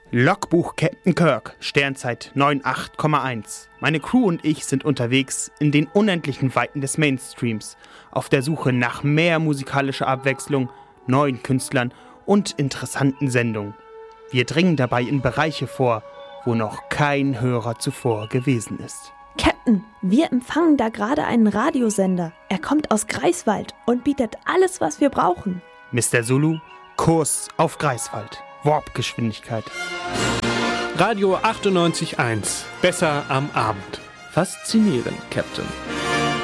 Logbuch Captain Kirk, Sternzeit 98,1. Meine Crew und ich sind unterwegs in den unendlichen Weiten des Mainstreams, auf der Suche nach mehr musikalischer Abwechslung, neuen Künstlern und interessanten Sendungen. Wir dringen dabei in Bereiche vor, wo noch kein Hörer zuvor gewesen ist. Captain, wir empfangen da gerade einen Radiosender. Er kommt aus Greifswald und bietet alles, was wir brauchen. Mr. Zulu, Kurs auf Greifswald. Warp-Geschwindigkeit. Radio 98.1. Besser am Abend. Faszinierend, Captain.